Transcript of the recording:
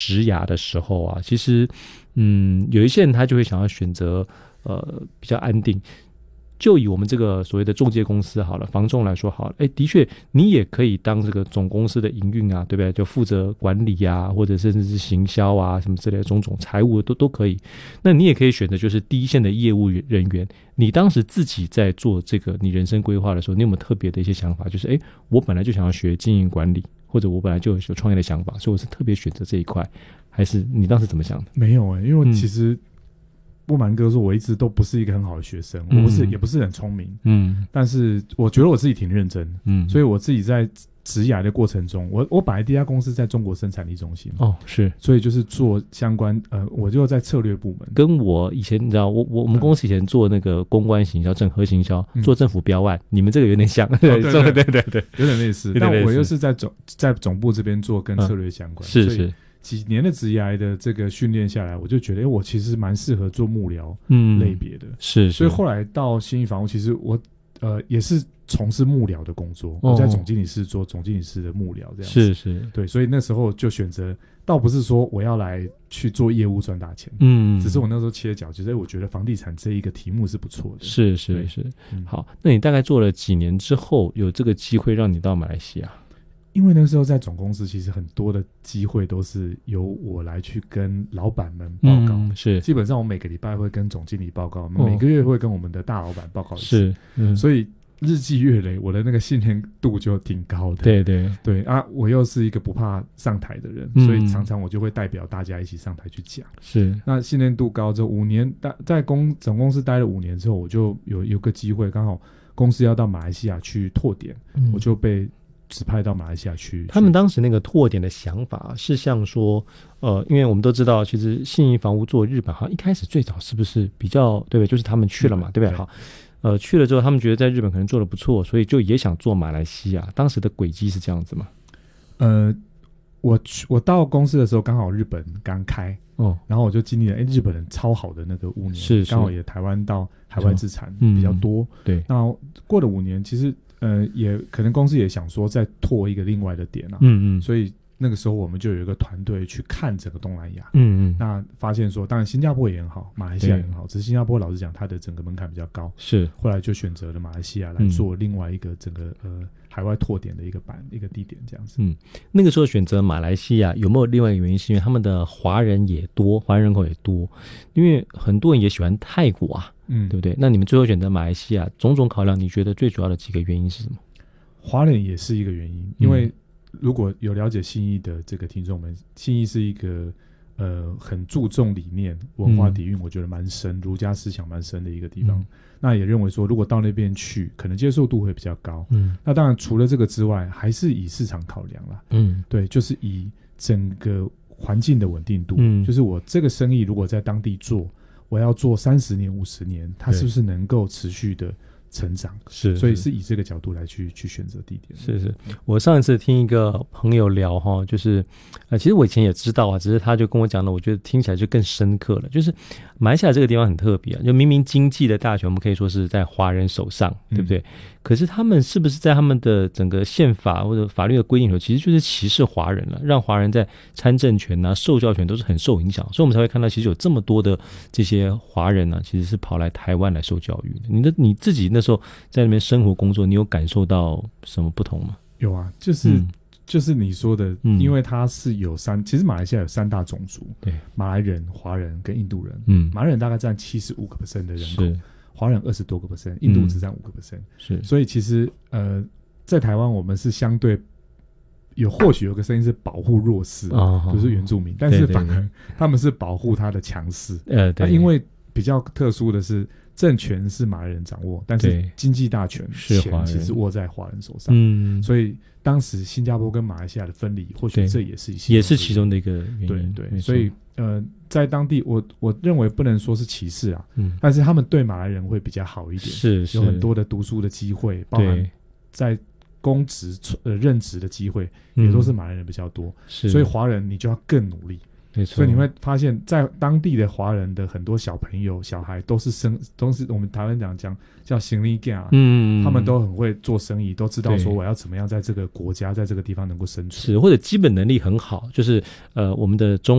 职涯的时候啊，其实有一些人他就会想要选择比较安定。就以我们这个所谓的中介公司好了，房仲来说好了，的确你也可以当这个总公司的营运啊，对不对？就负责管理啊，或者甚至是行销啊什么之类的种种财务都可以。那你也可以选择就是第一线的业务人员。你当时自己在做这个你人生规划的时候，你有没有特别的一些想法？就是我本来就想要学经营管理，或者我本来就有创业的想法，所以我是特别选择这一块，还是你当时怎么想的？ 没有因为其实不瞒哥说，我一直都不是一个很好的学生，我也不是很聪明，但是我觉得我自己挺认真，所以我自己在职涯的过程中，我本来第一家公司在中国生产力中心是， 所以就是做相关我就在策略部门， 跟我以前你知道，我们公司以前做那个公关行销、整合行销，做政府标案，你们这个有点像，对， 有点类似，但我又是在总部这边做跟策略相关， 是。 几年的职涯的这个训练下来，我就觉得我其实蛮适合做幕僚类别的，是，所以后来到信义房屋，其实我也是从事幕僚的工作，我在总经理室做总经理室的幕僚这样子，是，对，所以那时候就选择，倒不是说我要来去做业务赚大钱，只是我那时候切角，就是我觉得房地产这一个题目是不错的，是， 好，那你大概做了几年之后，有这个机会让你到马来西亚？ 因为那时候在总公司，其实很多的机会都是由我来去跟老板们报告，是，基本上我每个礼拜会跟总经理报告，每个月会跟我们的大老板报告一次，是，所以日积月累，我的那个信任度就挺高的，对啊，我又是一个不怕上台的人，所以常常我就会代表大家一起上台去讲，是，那信任度高之后，5年在总公司待了5年之后，我就有个机会，刚好公司要到马来西亚去拓点，我就被指派到马来西亚去。 他们当时那个拓点的想法是像说，因为我们都知道，其实信义房屋做日本，好像一开始最早是不是比较对不对？就是他们去了嘛，对不对？好，去了之后，他们觉得在日本可能做得不错，所以就也想做马来西亚。当时的轨迹是这样子吗？ 我到公司的时候，刚好日本刚开然后我就经历了日本人超好的那个5年，是刚好也台湾到海外资产比较多，对。那过了5年，其实也可能公司也想说再拓一个另外的点啊，所以那个时候我们就有一个团队去看整个东南亚，那发现说，当然新加坡也很好，马来西亚也很好，只是新加坡老实讲它的整个门槛比较高，是，后来就选择了马来西亚来做另外一个整个海外拓点的一个地点这样子。 那个时候选择马来西亚有没有另外一个原因？是因为他们的华人也多，华人人口也多，因为很多人也喜欢泰国啊，对不对？那你们最后选择马来西亚，种种考量，你觉得最主要的几个原因是什么？ 华人也是一个原因，因为如果有了解信义的这个听众们，信义是一个很注重理念、文化底蕴，我觉得蛮深，儒家思想蛮深的一个地方。那也认为说，如果到那边去，可能接受度会比较高。那当然除了这个之外，还是以市场考量啦。对，就是以整个环境的稳定度，就是我这个生意如果在当地做，我要做30年、50年，它是不是能够持续的成长，是，所以是以这个角度来去选择地点。 是，我上一次听一个朋友聊哈，就是其实我以前也知道啊，只是他就跟我讲了，我觉得听起来就更深刻了。就是马来西亚这个地方很特别啊，就明明经济的大权我们可以说是在华人手上，对不对？可是他们是不是在他们的整个宪法或者法律的规定里头，其实就是歧视华人了，让华人在参政权啊、受教权都是很受影响，所以我们才会看到其实有这么多的这些华人啊，其实是跑来台湾来受教育的。你自己那时候在那边生活工作，你有感受到什么不同吗？ 有啊，就是你说的，因为它是其实马来西亚有3大种族，对，马来人、华人跟印度人。马来人大概占75% 的人口，华人20多个%，印度只占5%。是，所以其实在台湾我们是相对或许有个声音是保护弱势，不是原住民，但是反而他们是保护他的强势。因为比较特殊的是，政权是马来人掌握，但是经济大权其实握在华人手上。所以当时新加坡跟马来西亚的分离，或许这也是其中的一个原因。 对，所以在当地我认为不能说是歧视啊，但是他们对马来人会比较好一点，是有很多的读书的机会，包含在公职任职的机会也都是马来人比较多，所以华人你就要更努力。所以你会发现在当地的华人的很多小朋友小孩都是我们台湾讲叫行李架，他们都很会做生意，都知道说我要怎么样在这个国家在这个地方能够生存， 是，或者基本能力很好，就是我们的中